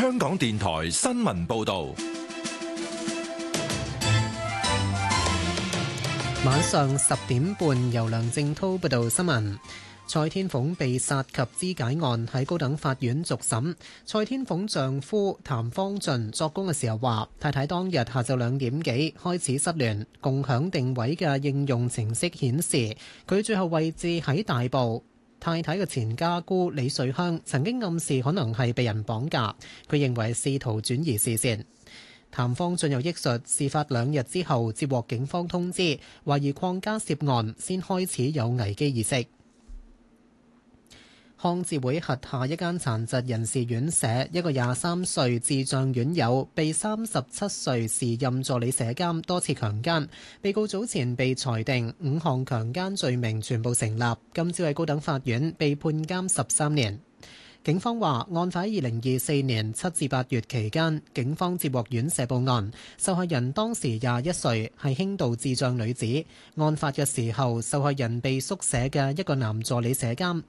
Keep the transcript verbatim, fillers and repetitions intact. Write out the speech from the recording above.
香港電台新聞報道。 晚上十點半，由梁正滔報道新聞。蔡天鳳被殺及肢解案喺高等法院續審。蔡天鳳丈夫譚方俊作供嘅時候話，太太當日下晝兩點幾開始失聯，共享定位嘅應用程式顯示佢最後位置喺大埔。太太嘅前家姑李瑞香曾經暗示可能係被人綁架，佢認為試圖轉移視線。譚方俊又憶述，事發兩日之後接獲警方通知，懷疑鄺家涉案，先開始有危機意識。康智會轄下一間殘疾人士院舍，一個廿三歲智障院友被三十七歲時任助理舍監多次強姦，被告早前被裁定五項強姦罪名全部成立，今朝喺高等法院被判監十三年。警方話，案發喺二零二四年七至八月期間，警方接獲院舍報案，受害人當時廿一歲，係輕度智障女子。案發嘅時候，受害人被宿舍嘅一個男助理舍監